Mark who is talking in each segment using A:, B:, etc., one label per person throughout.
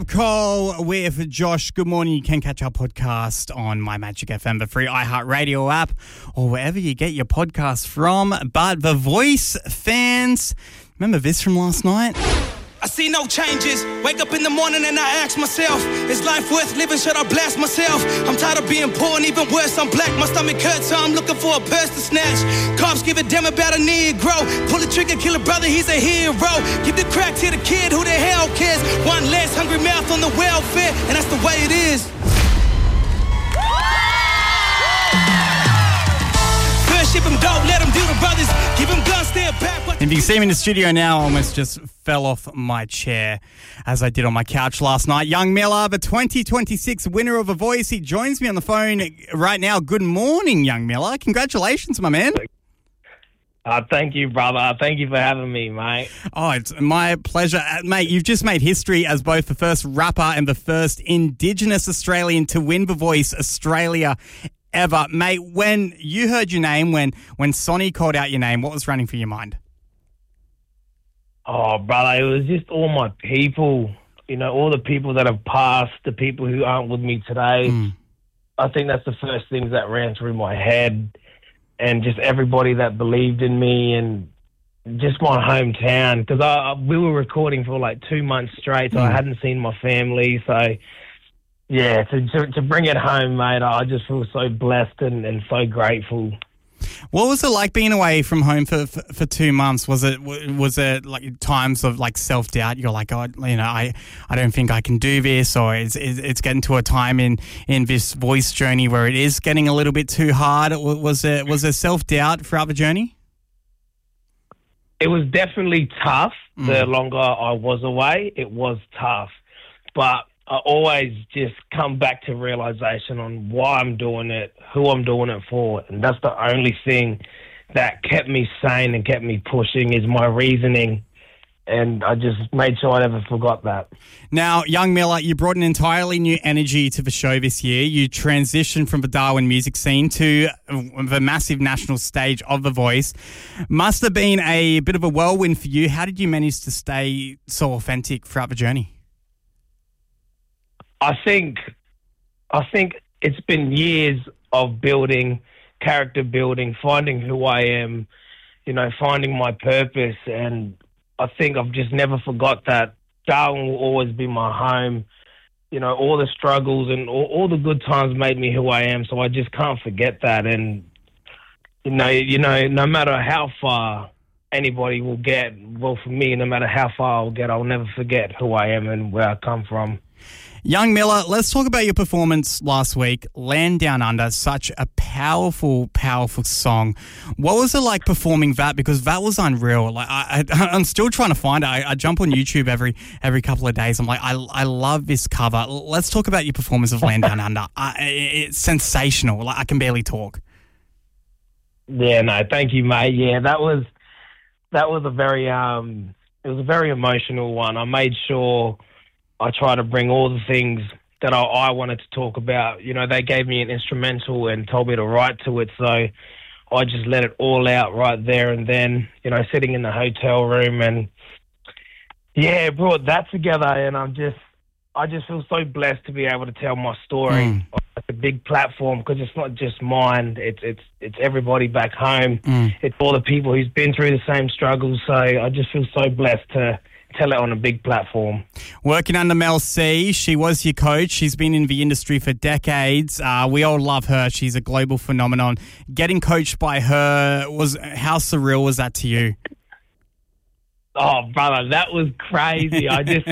A: Call with Josh. Good morning. You can catch our podcast on My Magic FM, the free iHeartRadio app, or wherever you get your podcasts from. But The Voice fans, remember this from last night?
B: I see no changes. Wake up in the morning and I ask myself, is life worth living? Should I blast myself? I'm tired of being poor and even worse, I'm black. My stomach hurts, so I'm looking for a purse to snatch. Cops give a damn about a Negro. Pull the trigger, kill a brother, he's a hero. Give the crack to the kid, who the hell cares? One less hungry mouth on the welfare, and that's the way it is. First ship him dope, let him do the brothers. Give him guns, stay back.
A: If you can see me in the studio now, I almost just fell off my chair as I did on my couch last night. Young Miller, the 2026 winner of The Voice. He joins me on the phone right now. Good morning, Young Miller. Congratulations, my man.
C: Thank you, brother. Thank you for having me, mate.
A: Oh, it's my pleasure. Mate, you've just made history as both the first rapper and the first Indigenous Australian to win The Voice Australia ever. Mate, when you heard your name, when Sonny called out your name, what was running through your mind?
C: Oh, brother, it was just all my people, you know, all the people that have passed, the people who aren't with me today. I think that's the first things that ran through my head, and just everybody that believed in me, and just my hometown, because we were recording for like 2 months straight, so I hadn't seen my family. So, yeah, to bring it home, mate, I just feel so blessed and so grateful.
A: What was it like being away from home for 2 months? Was it like times of like self-doubt? You're like, oh, you know, I don't think I can do this, or it's getting to a time in this voice journey where it is getting a little bit too hard. Was there self-doubt throughout the journey?
C: It was definitely tough. The longer I was away, it was tough. But I always just come back to realization on why I'm doing it, who I'm doing it for. And that's the only thing that kept me sane and kept me pushing, is my reasoning. And I just made sure I never forgot that.
A: Now, Young Miller, you brought an entirely new energy to the show this year. You transitioned from the Darwin music scene to the massive national stage of The Voice. Must have been a bit of a whirlwind for you. How did you manage to stay so authentic throughout the journey?
C: I think it's been years of building, character building, finding who I am, you know, finding my purpose. And I think I've just never forgot that. Darwin will always be my home. You know, all the struggles and all the good times made me who I am. So I just can't forget that. And, you know, no matter how far anybody will get, well, for me, no matter how far I'll get, I'll never forget who I am and where I come from.
A: Young Miller, let's talk about your performance last week, Land Down Under, such a powerful, powerful song. What was it like performing that? Because that was unreal. Like I'm still trying to find it. I jump on YouTube every couple of days. I'm like, I love this cover. Let's talk about your performance of Land Down Under. It's sensational. Like I can barely talk.
C: Yeah, no, thank you, mate. Yeah, that was a very it was a very emotional one. I made sure I try to bring all the things that I wanted to talk about. You know, they gave me an instrumental and told me to write to it, so I just let it all out right there and then, you know, sitting in the hotel room, and yeah, brought that together. And I just feel so blessed to be able to tell my story on a big platform, because it's not just mine, it's everybody back home. It's all the people who's been through the same struggles. So I just feel so blessed to tell it on a big platform. Working
A: under Mel C, she was your coach. She's been in the industry for decades. We all love her. She's a global phenomenon. Getting coached by her, how surreal was that to you?
C: Oh, brother, that was crazy.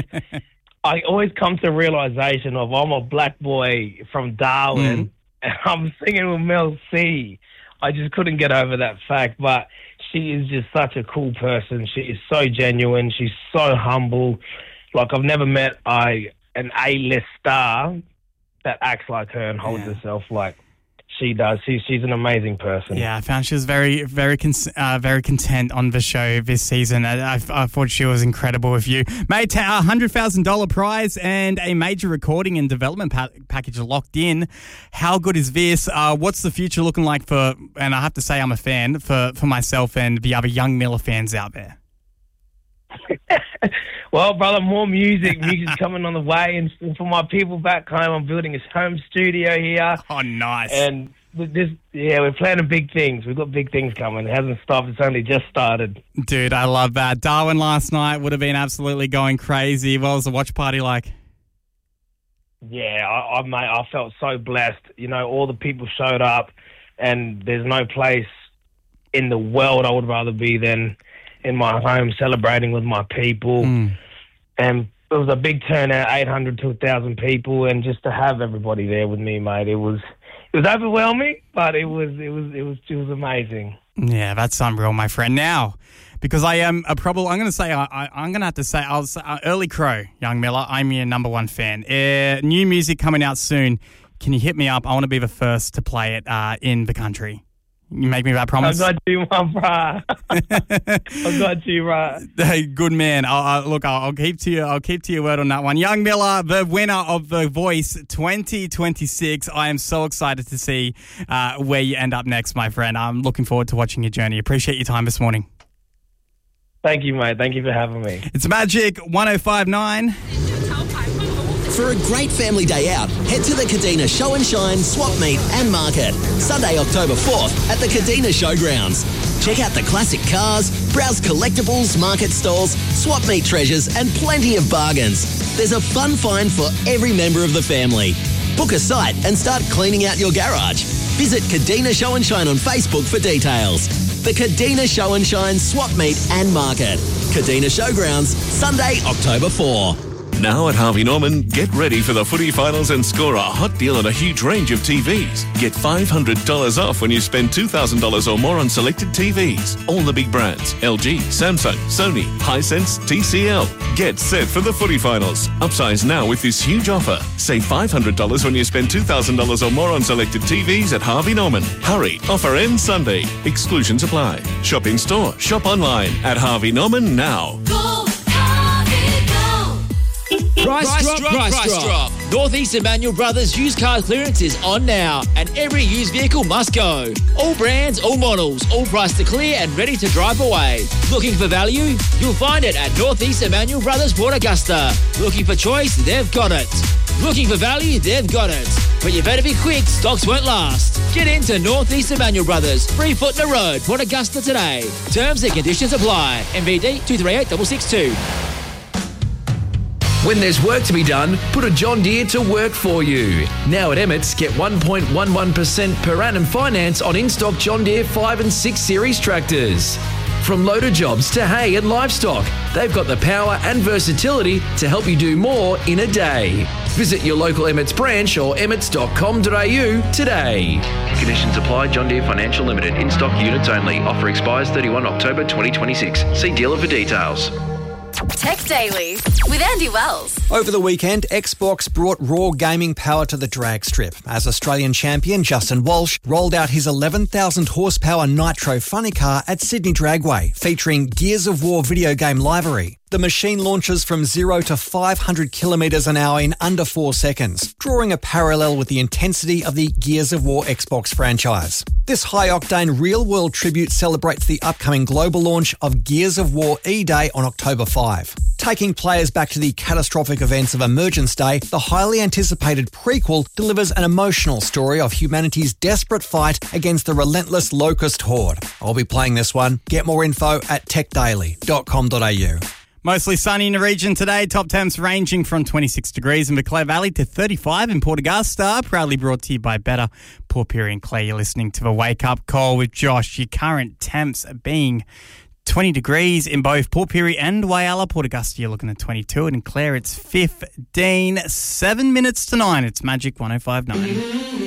C: I always come to realization of I'm a black boy from Darwin and I'm singing with Mel C. I just couldn't get over that fact, but she is just such a cool person. She is so genuine. She's so humble. Like, I've never met an A-list star that acts like her and holds herself like she does. She's an amazing person.
A: Yeah, I found she was very, very content on the show this season. I thought she was incredible with you. Mate, a $100,000 prize and a major recording and development package locked in. How good is this? What's the future looking like for, and I have to say I'm a fan, for myself and the other Young Miller fans out there?
C: Well, brother, more music. Music's coming on the way. And for my people back home, I'm building a home studio here.
A: Oh, nice.
C: And we're planning big things. We've got big things coming. It hasn't stopped. It's only just started.
A: Dude, I love that. Darwin last night would have been absolutely going crazy. What was the watch party like?
C: Yeah, I felt so blessed. You know, all the people showed up, and there's no place in the world I would rather be than in my home celebrating with my people. And it was a big turnout, 800 to 1,000 people, and just to have everybody there with me, mate, it was overwhelming, but it was amazing.
A: Yeah, that's unreal, my friend. Now, because I am I'm going to say, I'm going to have to say, I'll say, Early Crow, Young Miller, I'm your number one fan. New music coming out soon. Can you hit me up? I want to be the first to play it in the country. You make me that promise?
C: I got you, my brah. I got you, brah.
A: Hey, good man. I'll keep to your word on that one. Young Miller, the winner of The Voice 2026. I am so excited to see where you end up next, my friend. I'm looking forward to watching your journey. Appreciate your time this morning.
C: Thank you, mate. Thank you for having me.
A: It's Magic 105.9.
D: For a great family day out, head to the Kadina Show and Shine, Swap Meet and Market. Sunday, October 4th at the Kadina Showgrounds. Check out the classic cars, browse collectibles, market stalls, swap meet treasures and plenty of bargains. There's a fun find for every member of the family. Book a site and start cleaning out your garage. Visit Kadina Show and Shine on Facebook for details. The Kadina Show and Shine, Swap Meet and Market. Kadina Showgrounds, Sunday, October 4.
E: Now at Harvey Norman, get ready for the footy finals and score a hot deal on a huge range of TVs. Get $500 off when you spend $2,000 or more on selected TVs. All the big brands, LG, Samsung, Sony, Hisense, TCL. Get set for the footy finals. Upsize now with this huge offer. Save $500 when you spend $2,000 or more on selected TVs at Harvey Norman. Hurry, offer ends Sunday. Exclusions apply. Shop in store, shop online at Harvey Norman now.
F: Price drop. Northeast Emmanuel Brothers used car clearance is on now, and every used vehicle must go. All brands, all models, all priced to clear and ready to drive away. Looking for value? You'll find it at Northeast Emmanuel Brothers Port Augusta. Looking for choice? They've got it. Looking for value? They've got it. But you better be quick, stocks won't last. Get into Northeast Emmanuel Brothers, 3 Foot in the Road, Port Augusta today. Terms and conditions apply. MVD 238662.
G: When there's work to be done, put a John Deere to work for you. Now at Emmett's, get 1.11% per annum finance on in-stock John Deere 5 and 6 Series tractors. From loader jobs to hay and livestock, they've got the power and versatility to help you do more in a day. Visit your local Emmett's branch or emmets.com.au today. Conditions apply. John Deere Financial Limited. In-stock units only. Offer expires 31 October 2026. See dealer for details.
H: Tech Daily with Andy Wells.
I: Over the weekend, Xbox brought raw gaming power to the drag strip as Australian champion Justin Walsh rolled out his 11,000 horsepower Nitro funny car at Sydney Dragway, featuring Gears of War video game livery. The machine launches from 0 to 500 kilometres an hour in under 4 seconds, drawing a parallel with the intensity of the Gears of War Xbox franchise. This high-octane real-world tribute celebrates the upcoming global launch of Gears of War E-Day on October 5. Taking players back to the catastrophic events of Emergence Day, the highly anticipated prequel delivers an emotional story of humanity's desperate fight against the relentless Locust Horde. I'll be playing this one. Get more info at techdaily.com.au.
A: Mostly sunny in the region today. Top temps ranging from 26 degrees in the Clare Valley to 35 in Port Augusta. Proudly brought to you by Better. Port Pirie and Clare, you're listening to the Wake Up Call with Josh. Your current temps being 20 degrees in both Port Pirie and Whyalla. Port Augusta, you're looking at 22. And in Clare, it's 15. 7 minutes to 9. It's Magic 105.9.